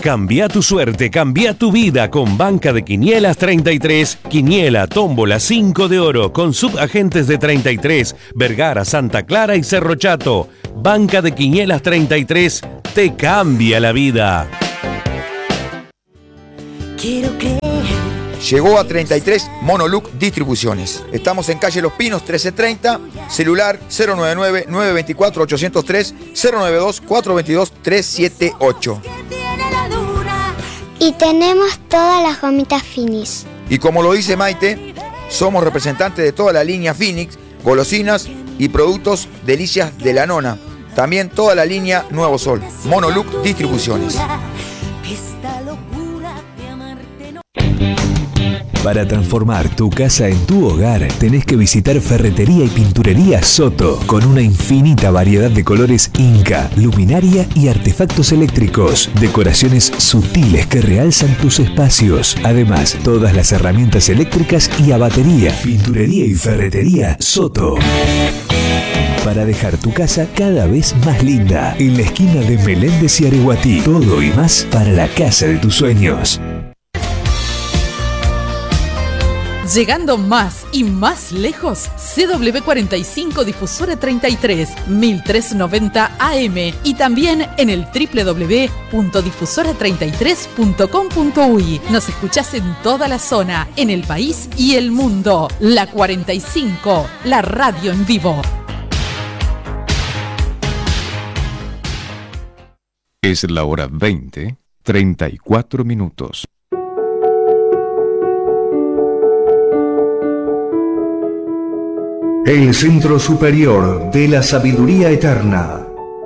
Cambia tu suerte, cambia tu vida con Banca de Quinielas 33. Quiniela, tómbola, 5 de oro con subagentes de 33, Vergara, Santa Clara y Cerro Chato. Banca de Quinielas 33 te cambia la vida. Quiero creer. Llegó a 33 Monoluc Distribuciones. Estamos en calle Los Pinos 1330, celular 099-924-803, 092-422-378. Y tenemos todas las gomitas Finis. Y como lo dice Maite, somos representantes de toda la línea Phoenix, golosinas y productos delicias de la nona. También toda la línea Nuevo Sol. Monoluc Distribuciones. Para transformar tu casa en tu hogar, tenés que visitar Ferretería y Pinturería Soto, con una infinita variedad de colores Inca, luminaria y artefactos eléctricos, decoraciones sutiles que realzan tus espacios. Además, todas las herramientas eléctricas y a batería. Pinturería y Ferretería Soto. Para dejar tu casa cada vez más linda, en la esquina de Meléndez y Areguatí. Todo y más para la casa de tus sueños. Llegando más y más lejos, CW45 Difusora 33, 1390 AM y también en el www.difusora33.com.uy. Nos escuchás en toda la zona, en el país y el mundo. La 45, la radio en vivo. Es la hora 20, 34 minutos. El Centro Superior de la Sabiduría Eterna.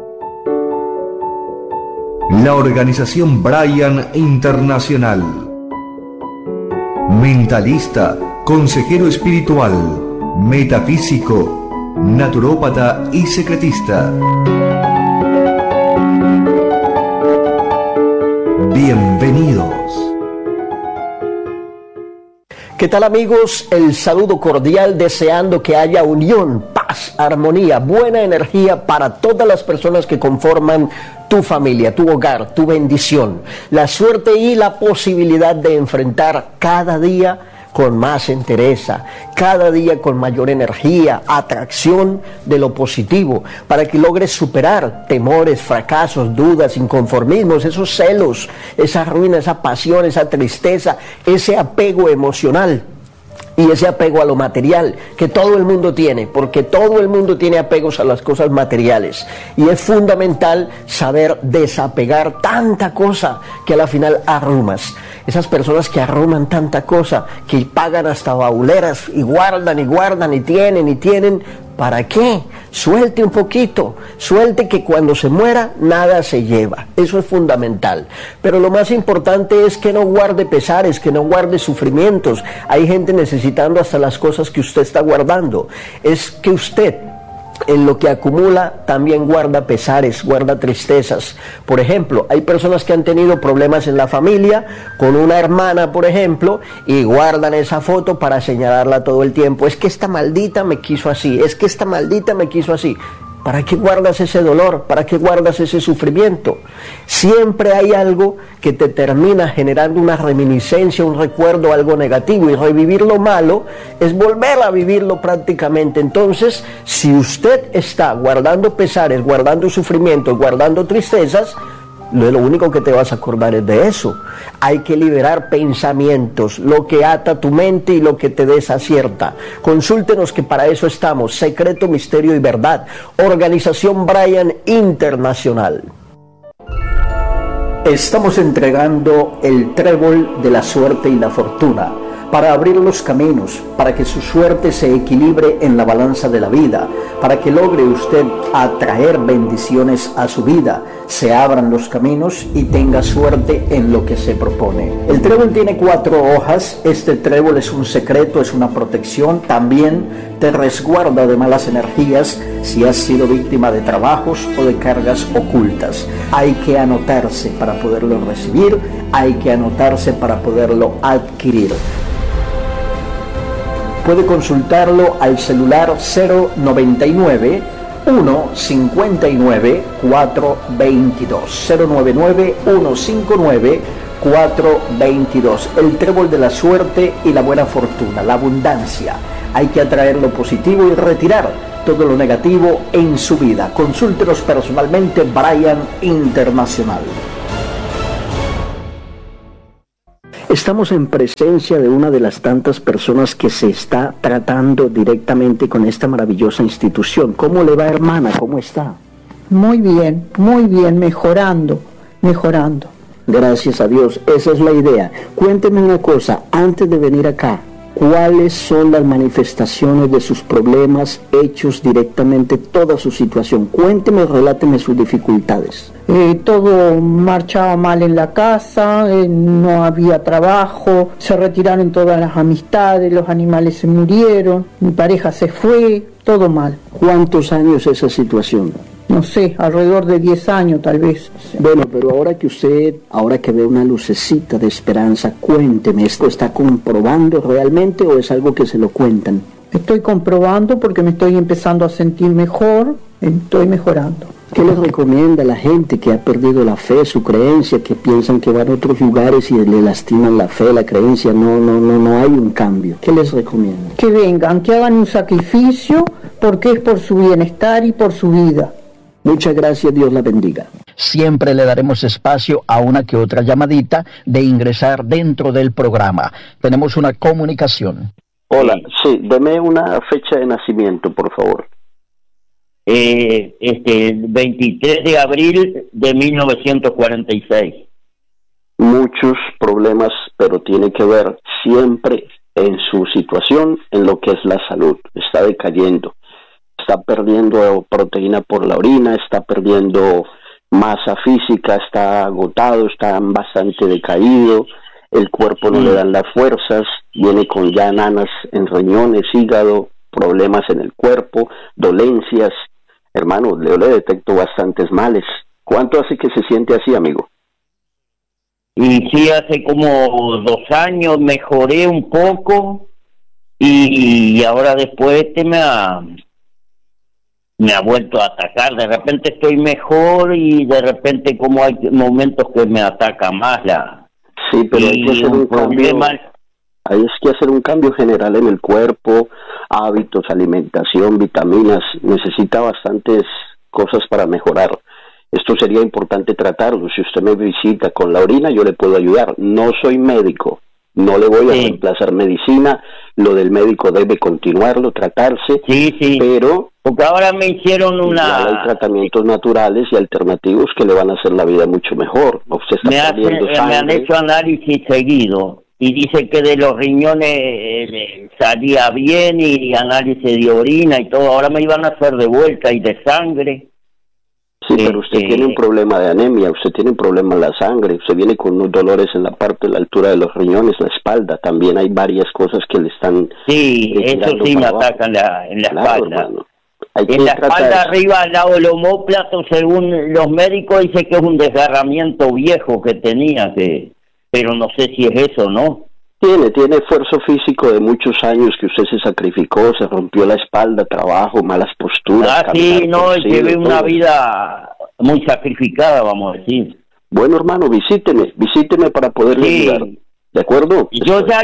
La Organización Brian Internacional. Mentalista, consejero espiritual, metafísico, naturópata y secretista. Bienvenidos. ¿Qué tal, amigos? El saludo cordial, deseando que haya unión, paz, armonía, buena energía para todas las personas que conforman tu familia, tu hogar, tu bendición, la suerte y la posibilidad de enfrentar cada día con más entereza, cada día con mayor energía, atracción de lo positivo, para que logres superar temores, fracasos, dudas, inconformismos, esos celos, esa ruina, esa pasión, esa tristeza, ese apego emocional y ese apego a lo material que todo el mundo tiene, porque todo el mundo tiene apegos a las cosas materiales, y es fundamental saber desapegar tanta cosa que a la final arrumas. Esas personas que arruman tanta cosa, que pagan hasta bauleras y guardan y tienen, ¿para qué? Suelte un poquito, suelte, que cuando se muera nada se lleva. Eso es fundamental. Pero lo más importante es que no guarde pesares, que no guarde sufrimientos. Hay gente necesitando hasta las cosas que usted está guardando. Es que usted, en lo que acumula, también guarda pesares, guarda tristezas. Por ejemplo, hay personas que han tenido problemas en la familia, con una hermana, por ejemplo, y guardan esa foto para señalarla todo el tiempo. Es que esta maldita me quiso así, es que esta maldita me quiso así. ¿Para qué guardas ese dolor? ¿Para qué guardas ese sufrimiento? Siempre hay algo que te termina generando una reminiscencia, un recuerdo, algo negativo, y revivir lo malo es volver a vivirlo prácticamente. Entonces, si usted está guardando pesares, guardando sufrimientos, guardando tristezas, lo único que te vas a acordar es de eso. Hay que liberar pensamientos, lo que ata tu mente y lo que te desacierta. Consúltenos, que para eso estamos. Secreto, Misterio y Verdad. Organización Brian Internacional. Estamos entregando el trébol de la suerte y la fortuna, para abrir los caminos, para que su suerte se equilibre en la balanza de la vida, para que logre usted atraer bendiciones a su vida, se abran los caminos y tenga suerte en lo que se propone. El trébol tiene 4 hojas. Este trébol es un secreto, es una protección. También te resguarda de malas energías si has sido víctima de trabajos o de cargas ocultas. Hay que anotarse para poderlo recibir, hay que anotarse para poderlo adquirir. Puede consultarlo al celular 099 099-159-422. El trébol de la suerte y la buena fortuna, la abundancia. Hay que atraer lo positivo y retirar todo lo negativo en su vida. Consúltenos personalmente, Brian Internacional. Estamos en presencia de una de las tantas personas que se está tratando directamente con esta maravillosa institución. ¿Cómo le va, hermana? ¿Cómo está? Muy bien, mejorando. Gracias a Dios, esa es la idea. Cuénteme una cosa, antes de venir acá, ¿cuáles son las manifestaciones de sus problemas hechos directamente toda su situación? Cuénteme, reláteme sus dificultades. Todo marchaba mal en la casa, no había trabajo, se retiraron todas las amistades, los animales se murieron, mi pareja se fue, todo mal. ¿Cuántos años esa situación? No sé, alrededor de 10 años tal vez. Bueno, pero ahora que ve una lucecita de esperanza, cuénteme, ¿esto está comprobando realmente o es algo que se lo cuentan? Estoy comprobando porque me estoy empezando a sentir mejor, estoy mejorando. ¿Qué les recomienda a la gente que ha perdido la fe, su creencia, que piensan que van a otros lugares y le lastiman la fe, la creencia? No hay un cambio. ¿Qué les recomienda? Que vengan, que hagan un sacrificio porque es por su bienestar y por su vida. Muchas gracias, Dios la bendiga. Siempre le daremos espacio a una que otra llamadita de ingresar dentro del programa. Tenemos una comunicación. Hola, sí, deme una fecha de nacimiento, por favor. 23 de abril de 1946. Muchos problemas, pero tiene que ver siempre en su situación, en lo que es la salud. Está decayendo. Está perdiendo proteína por la orina, está perdiendo masa física, está agotado, está bastante decaído, el cuerpo no le dan las fuerzas, viene con ya nanas en riñones, hígado, problemas en el cuerpo, dolencias. Hermano, yo le detecto bastantes males. ¿Cuánto hace que se siente así, amigo? Y sí, hace como 2 años mejoré un poco y ahora después me ha vuelto a atacar. De repente estoy mejor y de repente como hay momentos que me ataca más Sí, pero hay que hacer un cambio. Hay que hacer un cambio general en el cuerpo, hábitos, alimentación, vitaminas. Necesita bastantes cosas para mejorar. Esto sería importante tratarlo. Si usted me visita con la orina, yo le puedo ayudar. No soy médico. No le voy a reemplazar medicina, lo del médico debe continuarlo, tratarse, pero porque ahora me hicieron hay tratamientos naturales y alternativos que le van a hacer la vida mucho mejor. Usted está perdiendo sangre. Me han hecho análisis seguido y dice que de los riñones salía bien y análisis de orina y todo. Ahora me iban a hacer de vuelta y de sangre. Sí, pero usted tiene un problema de anemia, usted tiene un problema en la sangre, usted viene con unos dolores en la parte de la altura de los riñones, la espalda, también hay varias cosas que le están... Sí, eso sí me atacan en la espalda. Hermano. En la espalda arriba, al lado del omóplato, según los médicos, dice que es un desgarramiento viejo que tenía, pero no sé si es eso, ¿no? Tiene esfuerzo físico de muchos años que usted se sacrificó, se rompió la espalda, trabajo, malas posturas. Sí, no, llevé una vida muy sacrificada, vamos a decir. Bueno, hermano, visíteme para poderle ayudar. ¿De acuerdo? Yo ya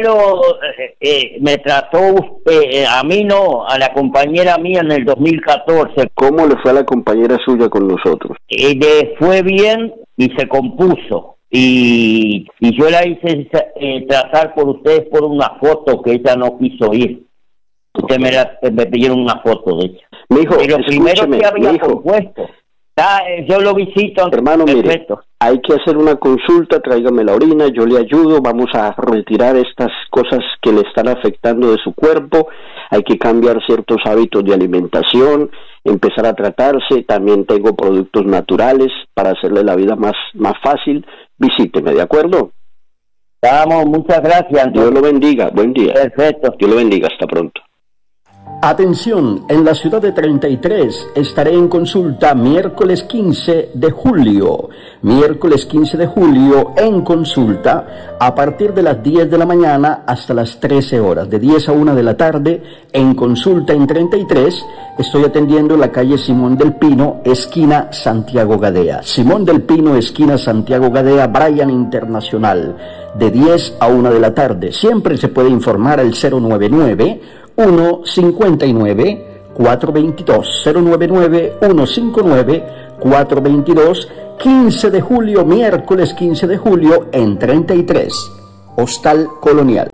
me trató, a mí no, a la compañera mía en el 2014. ¿Cómo le fue a la compañera suya con nosotros? Le fue bien y se compuso. Y yo la hice tratar por ustedes por una foto que ella no quiso ir. Ustedes me pidieron una foto de ella. Mijo, pero primero que había compuesto. Yo lo visito. Hermano, mire, hay que hacer una consulta, tráigame la orina, yo le ayudo, vamos a retirar estas cosas que le están afectando de su cuerpo, hay que cambiar ciertos hábitos de alimentación, empezar a tratarse, también tengo productos naturales para hacerle la vida más fácil. Visíteme, ¿de acuerdo? Vamos, muchas gracias. Dios lo bendiga, buen día. Perfecto. Dios lo bendiga, hasta pronto. Atención, en la ciudad de 33 estaré en consulta miércoles 15 de julio. Miércoles 15 de julio en consulta a partir de las 10 de la mañana hasta las 13 horas. De 10 a 1 de la tarde en consulta en 33. Estoy atendiendo en la calle Simón del Pino, esquina Santiago Gadea. Simón del Pino, esquina Santiago Gadea, Bryan Internacional. De 10 a 1 de la tarde. Siempre se puede informar al 099-159-422, 099-159-422, 15 de julio, miércoles 15 de julio en 33, Hostal Colonial.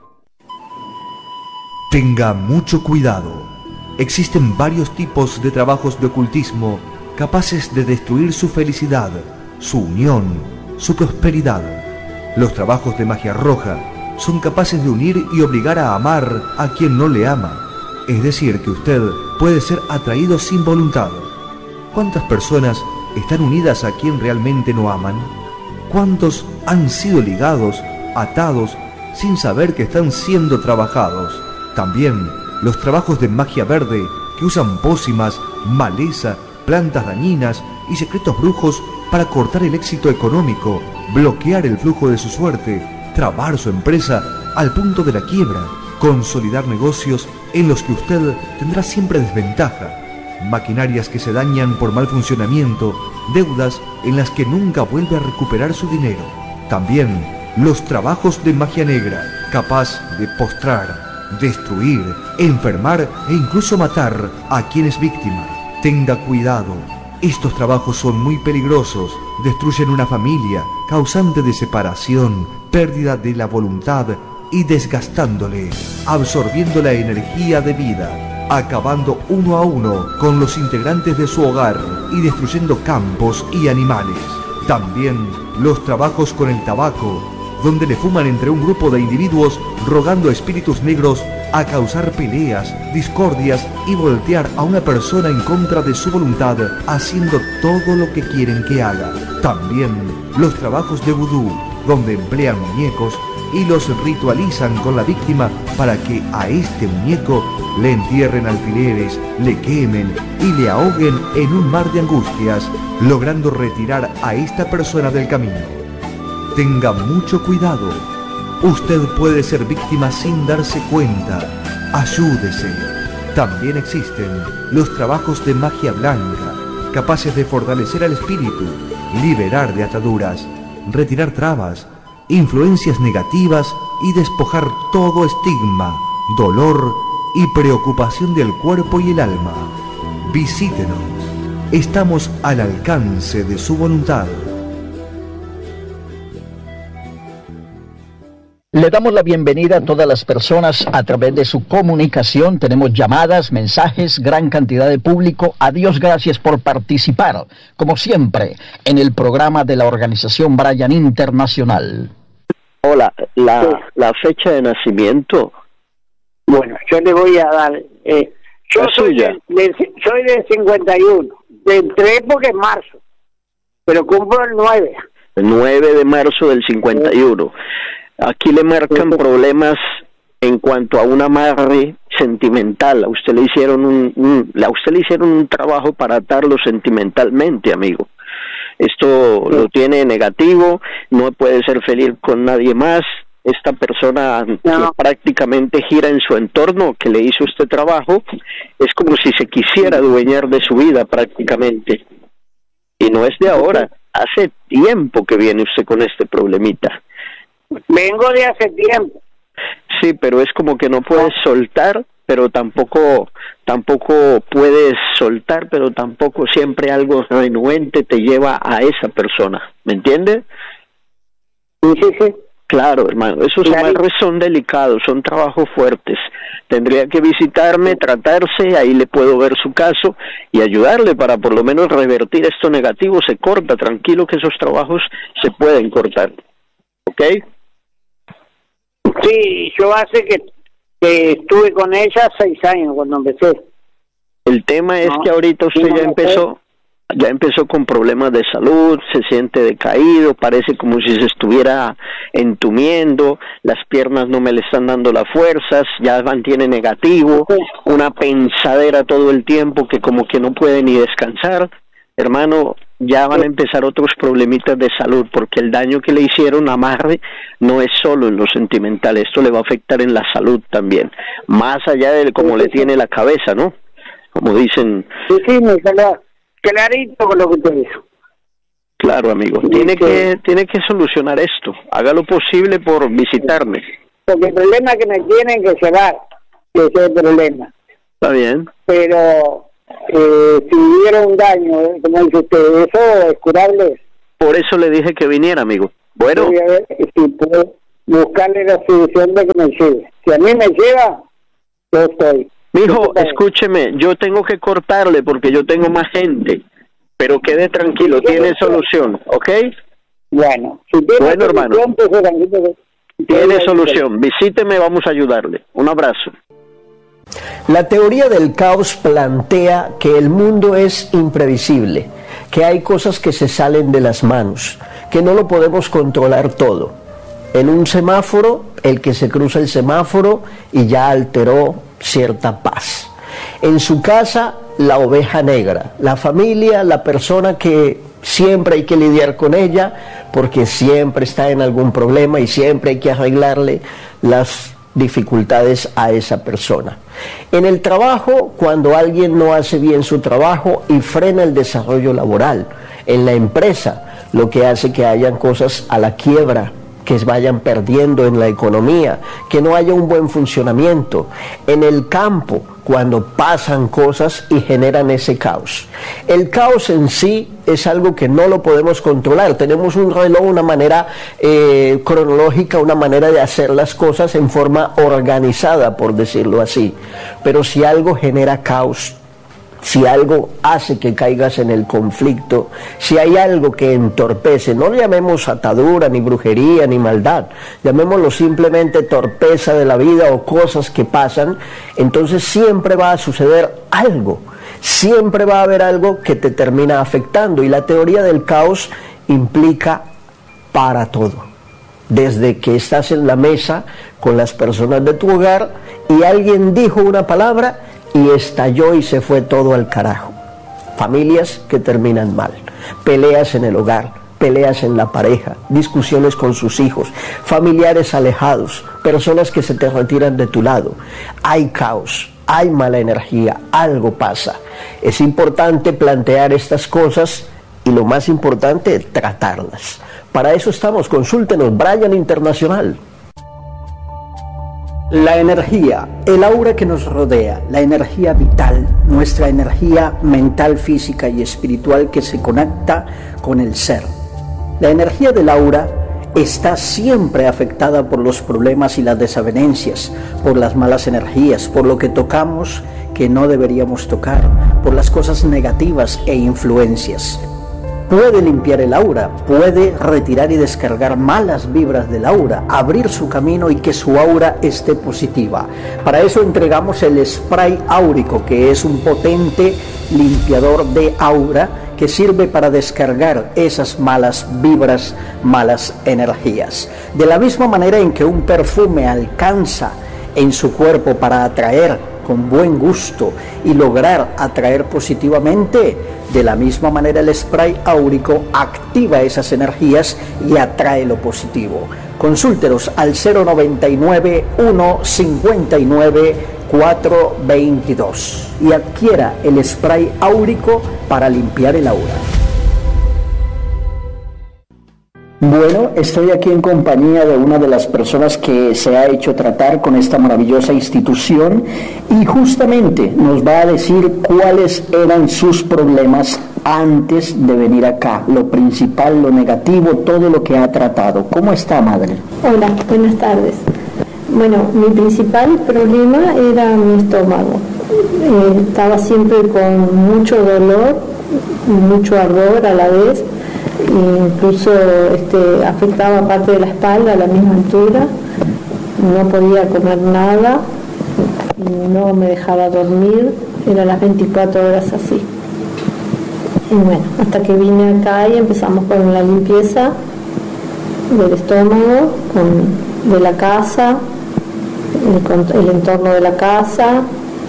Tenga mucho cuidado. Existen varios tipos de trabajos de ocultismo capaces de destruir su felicidad, su unión, su prosperidad. Los trabajos de magia roja son capaces de unir y obligar a amar a quien no le ama. Es decir, que usted puede ser atraído sin voluntad. ¿Cuántas personas están unidas a quien realmente no aman? ¿Cuántos han sido ligados, atados, sin saber que están siendo trabajados? También los trabajos de magia verde, que usan pócimas, maleza, plantas dañinas y secretos brujos para cortar el éxito económico, bloquear el flujo de su suerte, trabar su empresa al punto de la quiebra, consolidar negocios en los que usted tendrá siempre desventaja, maquinarias que se dañan por mal funcionamiento, deudas en las que nunca vuelve a recuperar su dinero. También los trabajos de magia negra, capaz de postrar, destruir, enfermar e incluso matar a quien es víctima. Tenga cuidado. Estos trabajos son muy peligrosos, destruyen una familia, causante de separación, pérdida de la voluntad y desgastándole, absorbiendo la energía de vida, acabando uno a uno con los integrantes de su hogar y destruyendo campos y animales. También los trabajos con el tabaco, donde le fuman entre un grupo de individuos rogando a espíritus negros a causar peleas, discordias y voltear a una persona en contra de su voluntad, haciendo todo lo que quieren que haga. También los trabajos de vudú, donde emplean muñecos y los ritualizan con la víctima para que a este muñeco le entierren alfileres, le quemen y le ahoguen en un mar de angustias, logrando retirar a esta persona del camino. Tenga mucho cuidado. Usted puede ser víctima sin darse cuenta. Ayúdese. También existen los trabajos de magia blanca, capaces de fortalecer al espíritu, liberar de ataduras, retirar trabas, influencias negativas y despojar todo estigma, dolor y preocupación del cuerpo y el alma. Visítenos. Estamos al alcance de su voluntad. Le damos la bienvenida a todas las personas a través de su comunicación. Tenemos llamadas, mensajes, gran cantidad de público. A Dios gracias por participar, como siempre, en el programa de la organización Bryan Internacional. Hola, la fecha de nacimiento. Bueno, yo le voy a dar... yo soy del 51, entré porque es marzo, pero cumplo el 9. El 9 de marzo del 51. Aquí le marcan problemas en cuanto a un amarre sentimental. A usted le hicieron un trabajo para atarlo sentimentalmente, amigo. Esto lo tiene negativo, no puede ser feliz con nadie más. Esta persona que prácticamente gira en su entorno, que le hizo este trabajo, es como si se quisiera adueñar de su vida prácticamente. Y no es de ahora, hace tiempo que viene usted con este problemita. Vengo de hace tiempo. Sí, pero es como que no puedes soltar, pero tampoco puedes soltar, pero tampoco siempre algo renuente te lleva a esa persona, ¿me entiende? Sí. Claro, hermano, esos amarres son delicados, son trabajos fuertes. Tendría que visitarme, tratarse, ahí le puedo ver su caso y ayudarle para por lo menos revertir esto negativo. Se corta, tranquilo, que esos trabajos se pueden cortar, ¿ok? Sí, yo hace que estuve con ella 6 años cuando empecé. El tema es que ahorita usted ya empezó, Ya empezó con problemas de salud, se siente decaído, parece como si se estuviera entumiendo, las piernas no me le están dando las fuerzas, ya mantiene negativo, una pensadera todo el tiempo que como que no puede ni descansar. Hermano, ya van a empezar otros problemitas de salud, porque el daño que le hicieron a Marre no es solo en lo sentimental, esto le va a afectar en la salud también, más allá de cómo le tiene la cabeza, ¿no? Como dicen... Sí, me salió clarito con lo que te dijo. Claro, amigo, tiene que solucionar esto, haga lo posible por visitarme. Porque el problema que me tienen que llevar, que ese es el problema. Está bien. Pero... si hubiera un daño, como dice usted, eso es curable. Por eso le dije que viniera, amigo. Bueno. Voy a ver si puedo buscarle la solución de que me lleve. Si a mí me lleva, yo estoy. Mijo, escúcheme, yo tengo que cortarle porque yo tengo más gente, pero quede tranquilo, tiene solución, ¿ok? Bueno, si tiene bueno, hermano, pues, tiene solución, visíteme, vamos a ayudarle. Un abrazo. La teoría del caos plantea que el mundo es imprevisible, que hay cosas que se salen de las manos, que no lo podemos controlar todo. En un semáforo, el que se cruza el semáforo y ya alteró cierta paz. En su casa, la oveja negra, la familia, la persona que siempre hay que lidiar con ella, porque siempre está en algún problema y siempre hay que arreglarle las dificultades a esa persona. En el trabajo, cuando alguien no hace bien su trabajo y frena el desarrollo laboral. En la empresa, lo que hace que hayan cosas a la quiebra, que vayan perdiendo en la economía, que no haya un buen funcionamiento. En el campo, cuando pasan cosas y generan ese caos. El caos en sí es algo que no lo podemos controlar. Tenemos un reloj, una manera cronológica, una manera de hacer las cosas en forma organizada, por decirlo así. Pero si algo genera caos, si algo hace que caigas en el conflicto, si hay algo que entorpece, no lo llamemos atadura, ni brujería, ni maldad, llamémoslo simplemente torpeza de la vida o cosas que pasan, entonces siempre va a suceder algo, siempre va a haber algo que te termina afectando, y la teoría del caos implica para todo. Desde que estás en la mesa con las personas de tu hogar y alguien dijo una palabra y estalló y se fue todo al carajo. Familias que terminan mal, peleas en el hogar, peleas en la pareja, discusiones con sus hijos, familiares alejados, personas que se te retiran de tu lado. Hay caos, hay mala energía, algo pasa. Es importante plantear estas cosas y lo más importante, tratarlas. Para eso estamos, consúltenos, Brian Internacional. La energía, el aura que nos rodea, la energía vital, nuestra energía mental, física y espiritual que se conecta con el ser. La energía del aura está siempre afectada por los problemas y las desavenencias, por las malas energías, por lo que tocamos que no deberíamos tocar, por las cosas negativas e influencias. Puede limpiar el aura, puede retirar y descargar malas vibras del aura, abrir su camino y que su aura esté positiva. Para eso entregamos el spray áurico, que es un potente limpiador de aura que sirve para descargar esas malas vibras, malas energías. De la misma manera en que un perfume alcanza en su cuerpo para atraer con buen gusto y lograr atraer positivamente, de la misma manera el spray áurico activa esas energías y atrae lo positivo. Consúltenos al 099 159 422 y adquiera el spray áurico para limpiar el aura. Bueno, estoy aquí en compañía de una de las personas que se ha hecho tratar con esta maravillosa institución y justamente nos va a decir cuáles eran sus problemas antes de venir acá, lo principal, lo negativo, todo lo que ha tratado. ¿Cómo está, madre? Hola, buenas tardes. Bueno, mi principal problema era mi estómago. Estaba siempre con mucho dolor, mucho ardor a la vez. Incluso afectaba parte de la espalda a la misma altura, no podía comer nada, no me dejaba dormir, eran las 24 horas así. Y bueno, hasta que vine acá y empezamos con la limpieza del estómago, de la casa, el entorno de la casa,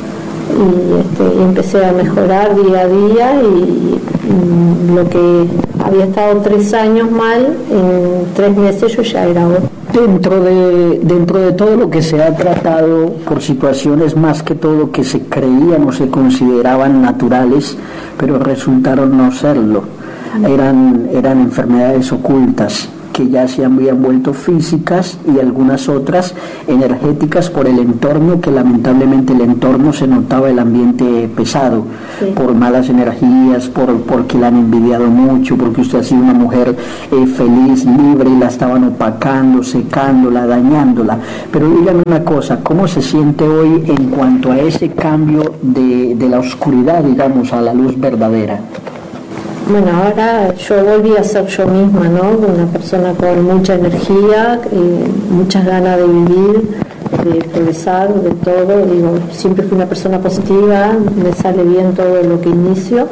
y empecé a mejorar día a día, y lo que había estado 3 años mal, en 3 meses yo ya era bueno. Dentro de todo lo que se ha tratado por situaciones más que todo que se creían o se consideraban naturales, pero resultaron no serlo, eran enfermedades ocultas que ya se habían vuelto físicas y algunas otras energéticas por el entorno, que lamentablemente el entorno se notaba el ambiente pesado, sí, por malas energías, porque la han envidiado mucho, porque usted ha sido una mujer feliz, libre, y la estaban opacando, secándola, dañándola. Pero díganme una cosa, ¿cómo se siente hoy en cuanto a ese cambio de la oscuridad, digamos, a la luz verdadera? Bueno, ahora yo volví a ser yo misma, ¿no? Una persona con mucha energía, muchas ganas de vivir, de progresar, de todo. Digo, siempre fui una persona positiva, me sale bien todo lo que inicio.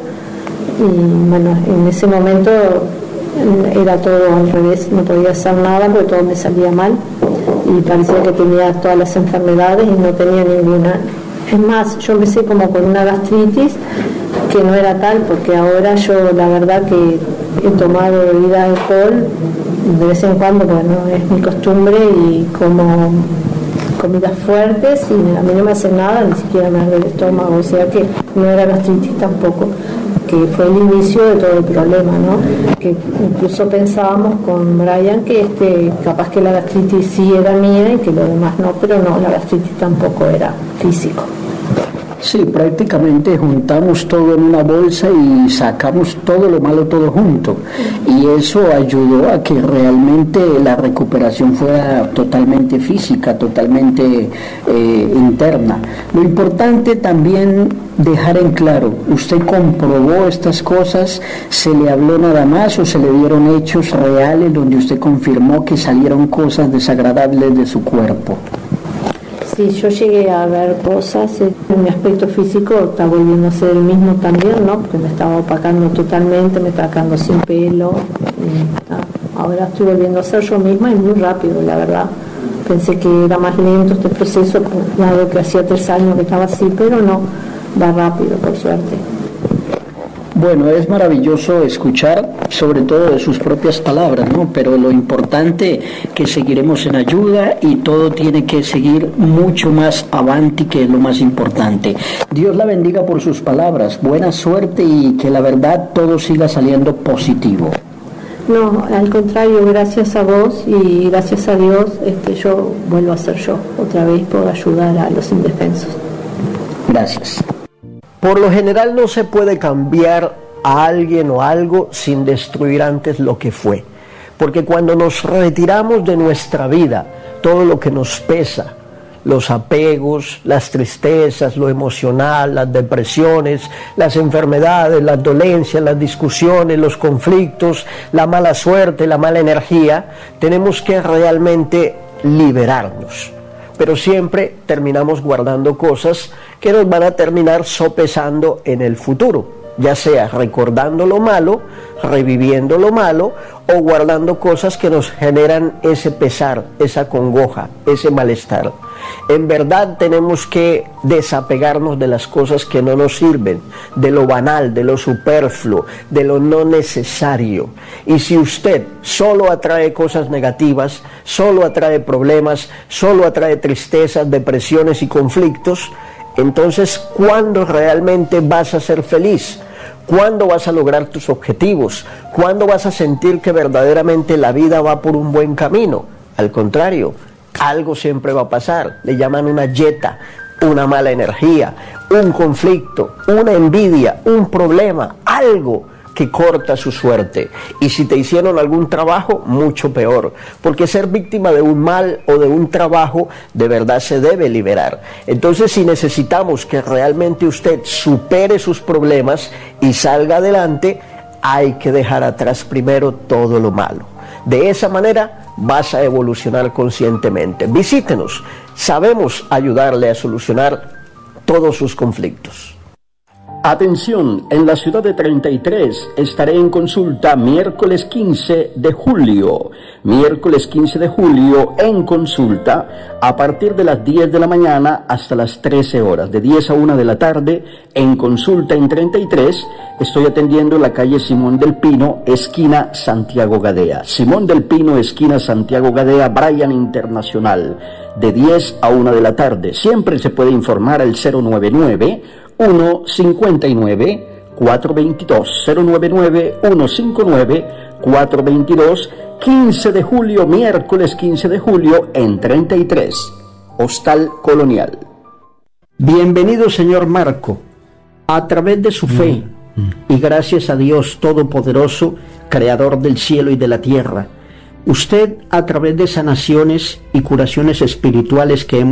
Y bueno, en ese momento era todo al revés, no podía hacer nada porque todo me salía mal. Y parecía que tenía todas las enfermedades y no tenía ninguna. Es más, yo empecé como con una gastritis, que no era tal, porque ahora yo la verdad que he tomado bebida de alcohol de vez en cuando, bueno, es mi costumbre, y como comidas fuertes, y a mí no me hace nada, ni siquiera me arde el estómago, o sea que no era gastritis tampoco, que fue el inicio de todo el problema, ¿no? Que incluso pensábamos con Brian que capaz que la gastritis sí era mía y que lo demás no, pero no, la gastritis tampoco era físico. Sí, prácticamente juntamos todo en una bolsa y sacamos todo lo malo todo junto, y eso ayudó a que realmente la recuperación fuera totalmente física, totalmente interna. Lo importante también dejar en claro, ¿usted comprobó estas cosas? ¿Se le habló nada más o se le dieron hechos reales donde usted confirmó que salieron cosas desagradables de su cuerpo? Sí, yo llegué a ver cosas, mi aspecto físico está volviendo a ser el mismo también, ¿no? Porque me estaba opacando totalmente, me estaba quedando sin pelo. Ahora estoy volviendo a ser yo misma, y muy rápido, la verdad. Pensé que era más lento este proceso, dado que hacía 3 años que estaba así, pero no, va rápido, por suerte. Bueno, es maravilloso escuchar, sobre todo de sus propias palabras, ¿no? Pero lo importante que seguiremos en ayuda, y todo tiene que seguir mucho más avanti, que es lo más importante. Dios la bendiga por sus palabras, buena suerte, y que la verdad todo siga saliendo positivo. No, al contrario, gracias a vos y gracias a Dios, yo vuelvo a ser yo otra vez por ayudar a los indefensos. Gracias. Por lo general no se puede cambiar a alguien o algo sin destruir antes lo que fue. Porque cuando nos retiramos de nuestra vida, todo lo que nos pesa, los apegos, las tristezas, lo emocional, las depresiones, las enfermedades, las dolencias, las discusiones, los conflictos, la mala suerte, la mala energía, tenemos que realmente liberarnos. Pero siempre terminamos guardando cosas que nos van a terminar sopesando en el futuro, ya sea recordando lo malo, reviviendo lo malo, o guardando cosas que nos generan ese pesar, esa congoja, ese malestar. En verdad tenemos que desapegarnos de las cosas que no nos sirven, de lo banal, de lo superfluo, de lo no necesario. Y si usted solo atrae cosas negativas, solo atrae problemas, solo atrae tristezas, depresiones y conflictos, entonces, ¿cuándo realmente vas a ser feliz? ¿Cuándo vas a lograr tus objetivos? ¿Cuándo vas a sentir que verdaderamente la vida va por un buen camino? Al contrario, algo siempre va a pasar. Le llaman una yeta, una mala energía, un conflicto, una envidia, un problema, algo que corta su suerte. Y si te hicieron algún trabajo, mucho peor, porque ser víctima de un mal o de un trabajo de verdad se debe liberar. Entonces, si necesitamos que realmente usted supere sus problemas y salga adelante, hay que dejar atrás primero todo lo malo. De esa manera vas a evolucionar conscientemente. Visítenos, sabemos ayudarle a solucionar todos sus conflictos. Atención, en la ciudad de 33 estaré en consulta miércoles 15 de julio. Miércoles 15 de julio en consulta a partir de las 10 de la mañana hasta las 13 horas. De 10 a 1 de la tarde en consulta en 33. Estoy atendiendo en la calle Simón del Pino, esquina Santiago Gadea. Simón del Pino, esquina Santiago Gadea, Bryan Internacional. De 10 a 1 de la tarde. Siempre se puede informar al 099-159-422, 099-159-422, 15 de julio, miércoles 15 de julio en 33, Hostal Colonial. Bienvenido, señor Marco. A través de su fe y gracias a Dios Todopoderoso, Creador del cielo y de la tierra, usted, a través de sanaciones y curaciones espirituales que hemos